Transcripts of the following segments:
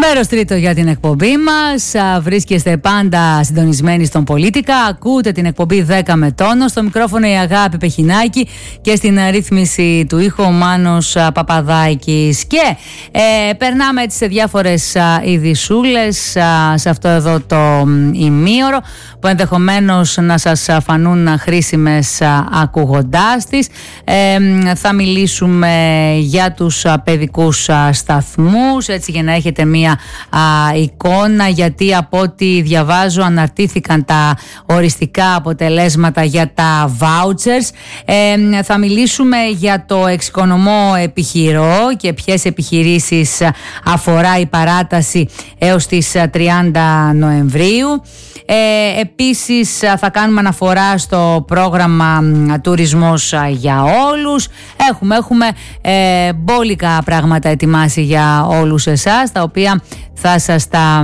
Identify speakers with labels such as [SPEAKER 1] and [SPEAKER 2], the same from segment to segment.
[SPEAKER 1] Μέρος τρίτο για την εκπομπή μας. Βρίσκεστε πάντα συντονισμένοι στον Πολίτικα. Ακούτε την εκπομπή 10 με τόνο. Στο μικρόφωνο η Αγάπη Πεχινάκη και στην ρύθμιση του ήχου ο Μάνος Παπαδάκης. Και περνάμε έτσι σε διάφορες ειδησούλες σε αυτό εδώ το ημίωρο που ενδεχομένως να σας φανούν χρήσιμες ακούγοντάς τις. Θα μιλήσουμε για τους παιδικούς σταθμούς, έτσι για να έχετε μία εικόνα, γιατί από ό,τι διαβάζω αναρτήθηκαν τα οριστικά αποτελέσματα για τα vouchers. Θα μιλήσουμε για το εξοικονομώ επιχειρώ και ποιες επιχειρήσεις αφορά η παράταση έως τις 30 Νοεμβρίου. Επίσης θα κάνουμε αναφορά στο πρόγραμμα Τουρισμός για όλους. Έχουμε μπόλικα πράγματα ετοιμάσει για όλους εσάς, τα οποία θα σας τα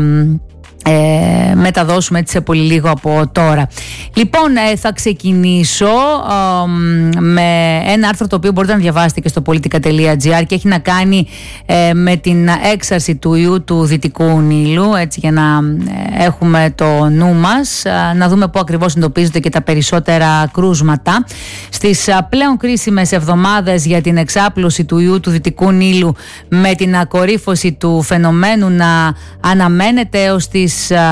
[SPEAKER 1] μεταδώσουμε έτσι σε πολύ λίγο από τώρα. Λοιπόν, θα ξεκινήσω με ένα άρθρο το οποίο μπορείτε να διαβάσετε και στο politica.gr και έχει να κάνει με την έξαρση του ιού του Δυτικού Νείλου, έτσι για να έχουμε το νου μας, να δούμε πού ακριβώς εντοπίζονται και τα περισσότερα κρούσματα. Στις πλέον κρίσιμες εβδομάδες για την εξάπλωση του ιού του Δυτικού Νείλου, με την ακορύφωση του φαινομένου να αναμένεται έως τις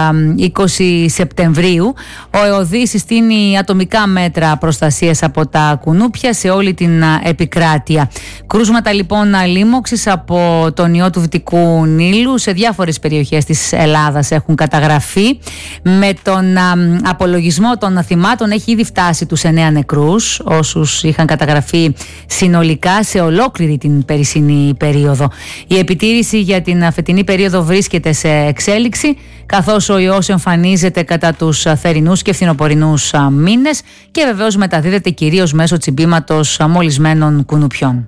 [SPEAKER 1] 20 Σεπτεμβρίου, ο ΕΟΔΗ συστήνει ατομικά μέτρα προστασίας από τα κουνούπια σε όλη την επικράτεια. Κρούσματα λοιπόν λίμωξης από τον ιό του Δυτικού Νείλου σε διάφορες περιοχές της Ελλάδας έχουν καταγραφεί. Με τον απολογισμό των θυμάτων έχει ήδη φτάσει τους 9 νεκρούς, όσους είχαν καταγραφεί συνολικά σε ολόκληρη την περσινή περίοδο. Η επιτήρηση για την φετινή περίοδο βρίσκεται σε εξέλιξη, καθώς ο ιός εμφανίζεται κατά τους θερινούς και φθινοπορεινούς μήνες και βεβαίως μεταδίδεται κυρίως μέσω τσιμπήματος μολυσμένων κουνουπιών.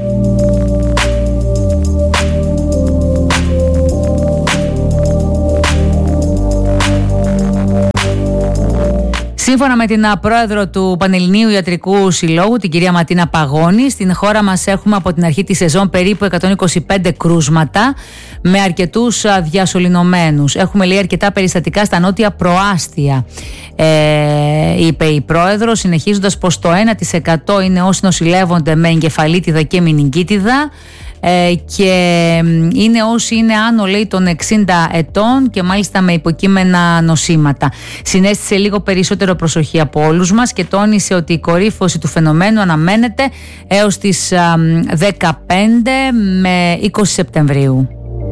[SPEAKER 1] Σύμφωνα με την πρόεδρο του Πανελληνίου Ιατρικού Συλλόγου, την κυρία Ματίνα Παγώνη, στην χώρα μας έχουμε από την αρχή της σεζόν περίπου 125 κρούσματα με αρκετούς διασωληνωμένους. Έχουμε λέει αρκετά περιστατικά στα νότια προάστια, είπε η πρόεδρο, συνεχίζοντας πως το 1% είναι όσοι νοσηλεύονται με εγκεφαλίτιδα και μηνυγκίτιδα και είναι όσοι είναι άνω λέει των 60 ετών και μάλιστα με υποκείμενα νοσήματα. Συνέστησε λίγο περισσότερο προσοχή από όλους μας και τόνισε ότι η κορύφωση του φαινομένου αναμένεται έως τις 15 με 20 Σεπτεμβρίου.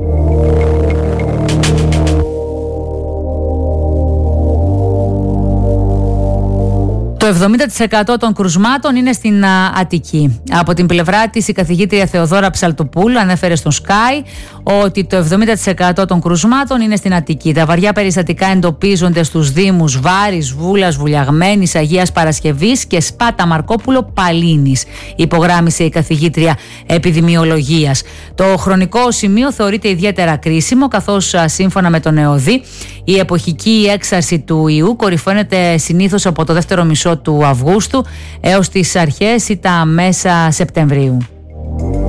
[SPEAKER 1] Το 70% των κρουσμάτων είναι στην Αττική. Από την πλευρά της, η καθηγήτρια Θεοδόρα Ψαλτοπούλου ανέφερε στον Sky ότι το 70% των κρουσμάτων είναι στην Αττική. Τα βαριά περιστατικά εντοπίζονται στους δήμους Βάρης, Βούλας, Βουλιαγμένης, Αγίας Παρασκευής και Σπάτα Μαρκόπουλο Παλίνης, υπογράμμισε η καθηγήτρια επιδημιολογίας. Το χρονικό σημείο θεωρείται ιδιαίτερα κρίσιμο, καθώς σύμφωνα με τον ΕΟΔΗ η εποχική έξαρση του ιού κορυφώνεται συνήθως από το δεύτερο μισό του Αυγούστου έως τις αρχές ή τα μέσα Σεπτεμβρίου.